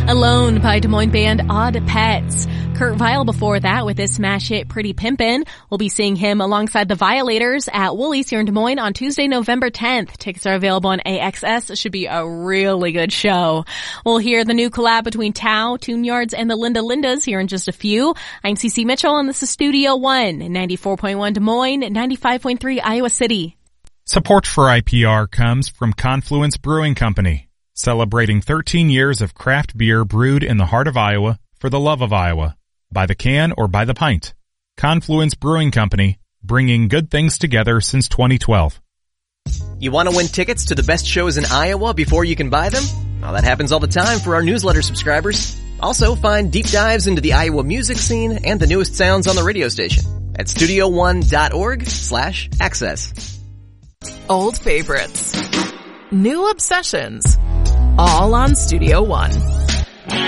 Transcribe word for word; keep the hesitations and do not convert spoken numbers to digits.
Alone by Des Moines band Odd Pets. Kurt Vile before that with his smash hit Pretty Pimpin'. We'll be seeing him alongside the Violators at Woolies here in Des Moines on Tuesday, November tenth. Tickets are available on A X S. It should be a really good show. We'll hear the new collab between Tao, Tune Yards, and the Linda Lindas here in just a few. I'm Cece Mitchell and this is Studio One, ninety-four point one Des Moines, ninety-five point three Iowa City. Support for I P R comes from Confluence Brewing Company, celebrating thirteen years of craft beer brewed in the heart of Iowa for the love of Iowa. By the can or by the pint. Confluence Brewing Company, bringing good things together since twenty twelve. You want to win tickets to the best shows in Iowa before you can buy them? Well, that happens all the time for our newsletter subscribers. Also, find deep dives into the Iowa music scene and the newest sounds on the radio station at studio one dot org slash access. Old favorites. New obsessions. All on Studio One.